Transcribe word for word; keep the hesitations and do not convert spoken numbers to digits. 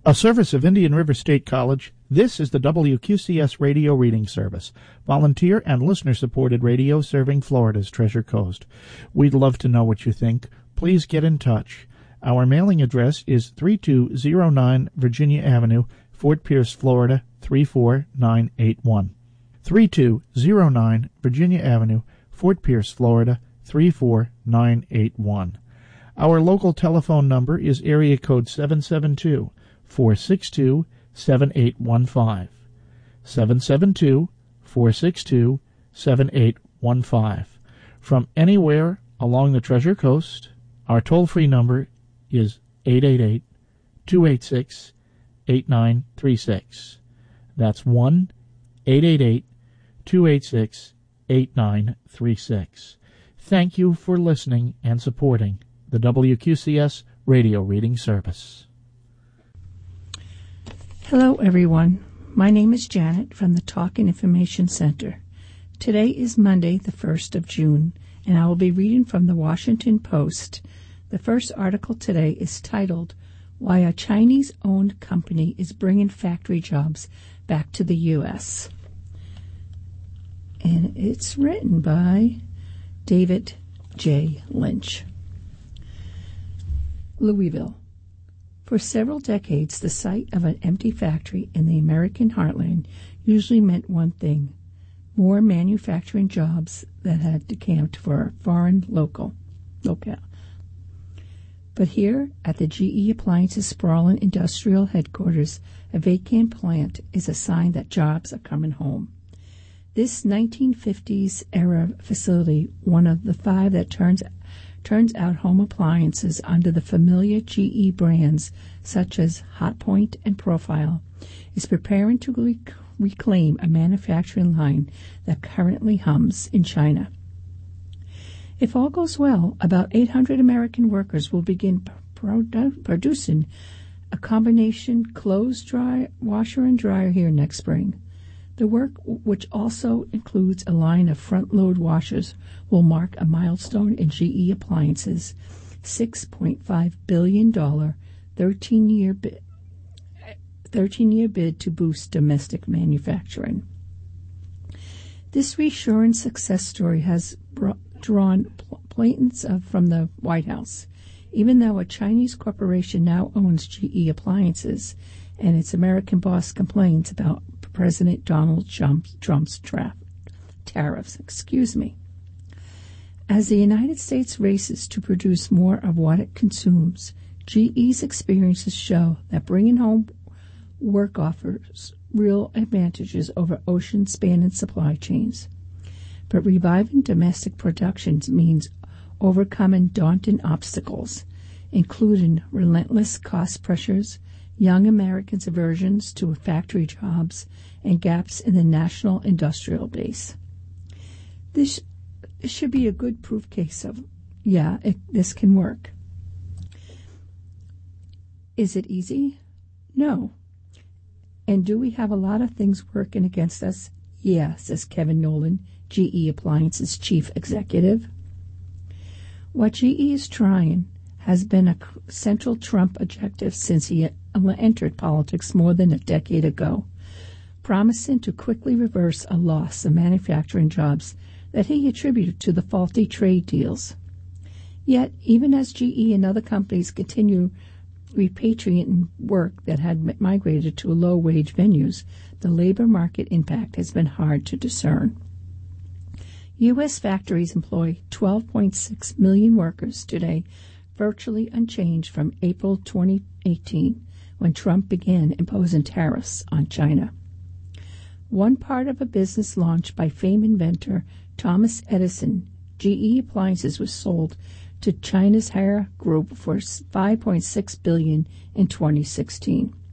A service of Indian River State College, this is the W Q C S Radio Reading Service, volunteer and listener-supported radio serving Florida's Treasure Coast. We'd love to know what you think. Please get in touch. Our mailing address is three two zero nine Virginia Avenue, Fort Pierce, Florida, three four nine eight one. three two zero nine Virginia Avenue, Fort Pierce, Florida, three four nine eight one. Our local telephone number is area code seven seven two, four six two, seven eight one five. seven seven two, four six two, seven eight one five. From anywhere along the Treasure Coast, our toll-free number is eight eight eight, two eight six, eight nine three six. That's one eight eight eight, two eight six, eight nine three six. Thank you for listening and supporting the W Q C S Radio Reading Service. Hello, everyone. My name is Janet from the Talk and Information Center. Today is Monday, the first of June, and I will be reading from the Washington Post. The first article today is titled, Why a Chinese-Owned Company is Bringing Factory Jobs Back to the U S And it's written by David J. Lynch. Louisville. For several decades, the sight of an empty factory in the American heartland usually meant one thing: more manufacturing jobs that had decamped for a foreign local locale. But here, at the G E Appliances sprawling industrial headquarters, a vacant plant is a sign that jobs are coming home. This nineteen fifties-era facility, one of the five that turns turns out home appliances under the familiar G E brands such as Hotpoint and Profile, is preparing to rec- reclaim a manufacturing line that currently hums in China. If all goes well, about eight hundred American workers will begin produ- producing a combination clothes dry, washer and dryer here next spring. The work, which also includes a line of front-load washers, will mark a milestone in G E Appliances' six point five billion dollars thirteen-year bid, thirteen-year bid to boost domestic manufacturing. This reassuring success story has brought, drawn pl- plaints of, from the White House. Even though a Chinese corporation now owns G E Appliances, and its American boss complains about President Donald Trump's, Trump's tra- tariffs. Excuse me. As the United States races to produce more of what it consumes, G E's experiences show that bringing home work offers real advantages over ocean-spanning supply chains. But reviving domestic productions means overcoming daunting obstacles, including relentless cost pressures, young Americans' aversions to factory jobs, and gaps in the national industrial base. This, this should be a good proof case of, yeah, it, this can work. Is it easy? No. And do we have a lot of things working against us? Yeah, says Kevin Nolan, G E Appliances chief executive. What G E is trying has been a central Trump objective since he entered politics more than a decade ago, promising to quickly reverse a loss of manufacturing jobs that he attributed to the faulty trade deals. Yet, even as G E and other companies continue repatriating work that had migrated to low-wage venues, the labor market impact has been hard to discern. U S factories employ twelve point six million workers today, virtually unchanged from April twenty eighteen, when Trump began imposing tariffs on China. One part of a business launched by famed inventor Thomas Edison, G E Appliances was sold to China's Haier Group for five point six billion dollars in twenty sixteen.